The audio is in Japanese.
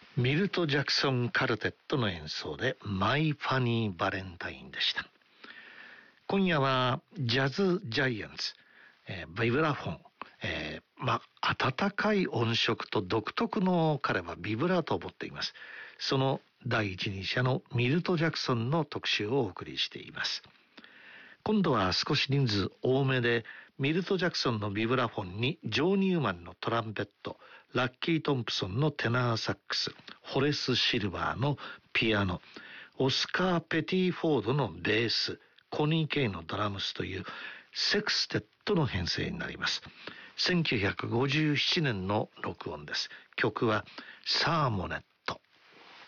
ミルト・ジャクソン・カルテットの演奏でマイ・ファニー・バレンタインでした。今夜はジャズ・ジャイアンツ、ビブラフォン、温かい音色と独特の彼はビブラートを持っています。その第一人者のミルト・ジャクソンの特集をお送りしています。今度は少し人数多めで、ミルト・ジャクソンのビブラフォンにジョー・ニューマンのトランペット、ラッキー・トンプソンのテナーサックス、ホレス・シルバーのピアノ、オスカー・ペティフォードのベース、コニー・ケイのドラムスというセクステットの編成になります。1957年の録音です。曲はサーモネッ